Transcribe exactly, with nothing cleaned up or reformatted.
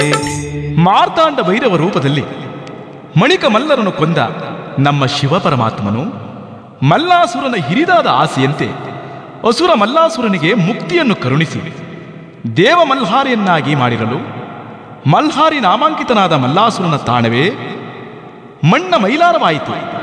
ಮಾರ್ತಾಂಡ ಭೈರವ ರೂಪದಲ್ಲಿ ಮಣಿಕ ಮಲ್ಲರನ್ನು ಕೊಂದ ನಮ್ಮ ಶಿವ ಪರಮಾತ್ಮನು ಮಲ್ಲಾಸುರನ ಹಿರಿದಾದ ಆಸೆಯಂತೆ ಅಸುರ ಮಲ್ಲಾಸುರನಿಗೆ ಮುಕ್ತಿಯನ್ನು ಕರುಣಿಸಿ ದೇವ ಮಲ್ಹಾರಿಯನ್ನಾಗಿ ಮಾಡಿರಲು ಮಲ್ಹಾರಿ ನಾಮಾಂಕಿತನಾದ ಮಲ್ಲಾಸುರನ ತಾಣವೇ ಮಣ್ಣ ಮೈಲಾರವಾಯಿತು.